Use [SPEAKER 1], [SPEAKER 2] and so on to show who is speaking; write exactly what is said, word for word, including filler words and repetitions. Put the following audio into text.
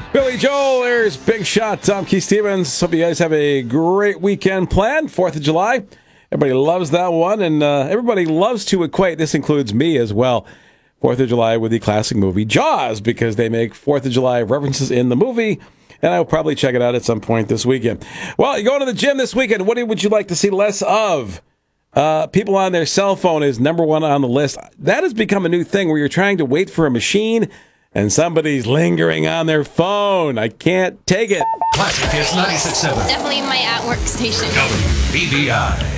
[SPEAKER 1] Billy Joel, there's Big Shot, Tom Key Stevens. Hope you guys have a great weekend planned. fourth of July. Everybody loves that one, and uh, everybody loves to equate, this includes me as well, fourth of July with the classic movie Jaws, because they make fourth of July references in the movie, and I'll probably check it out at some point this weekend. Well, you're going to the gym this weekend. What would you like to see less of? Uh, people on their cell phone is number one on the list. That has become a new thing where you're trying to wait for a machine and somebody's lingering on their phone. I can't take it.
[SPEAKER 2] Classic Hits ninety-six point seven.
[SPEAKER 3] Definitely my at-work station.
[SPEAKER 2] W B V I.